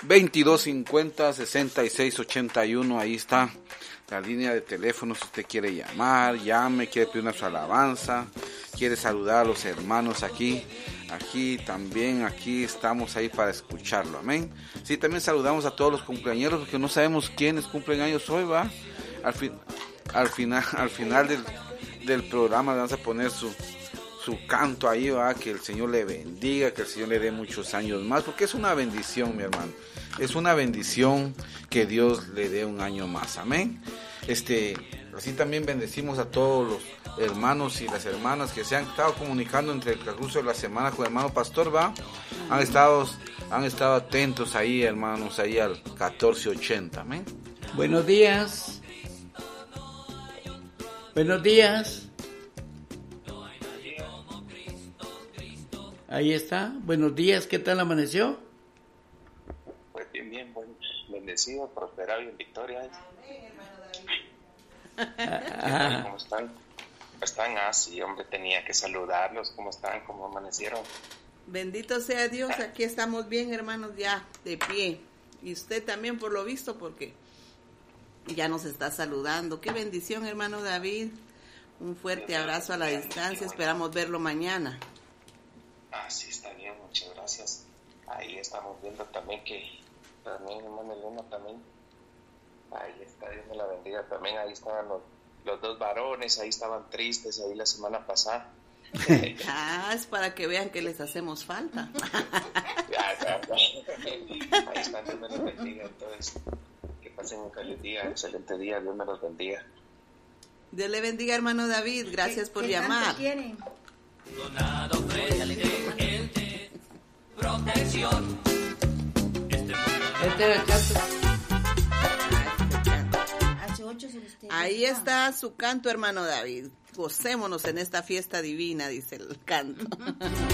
2250-6681, ahí está la línea de teléfono. Si usted quiere llamar, llame, quiere pedir una alabanza, quiere saludar a los hermanos aquí también, aquí estamos ahí para escucharlo, amén. Sí, también saludamos a todos los cumpleañeros, porque no sabemos quiénes cumplen años hoy, va. Al final del programa le vamos a poner su canto ahí, va, que el Señor le bendiga, que el Señor le dé muchos años más, porque es una bendición, mi hermano, es una bendición que Dios le dé un año más, amén. Así también bendecimos a todos los hermanos y las hermanas que se han estado comunicando entre el transcurso de la semana con el hermano pastor, va, han estado atentos ahí, hermanos, ahí al 1480, amén. Buenos días. Buenos días. Ahí está. Buenos días, ¿qué tal amaneció? Pues bien, bendecido, prosperado y en victoria. ¿Cómo están? Sí, hombre, tenía que saludarlos. ¿Cómo están? ¿Cómo amanecieron? Bendito sea Dios, aquí estamos bien, hermanos, ya de pie. Y usted también, por lo visto, porque ya nos está saludando. Qué bendición, hermano David. Un fuerte abrazo a la distancia. Esperamos verlo mañana. Sí, está bien, muchas gracias. Ahí estamos viendo también que también, hermano Elena, también. Ahí está, Dios me la bendiga también. Ahí estaban los dos varones, ahí estaban tristes ahí la semana pasada. Es para que vean que les hacemos falta. Ahí está, Dios me los bendiga. Entonces, que pasen un feliz día, excelente día, Dios me los bendiga. Dios le bendiga, hermano David, gracias por llamar. Donado frente, protección. Ahí está su canto, hermano David. Gocémonos en esta fiesta divina, dice el canto.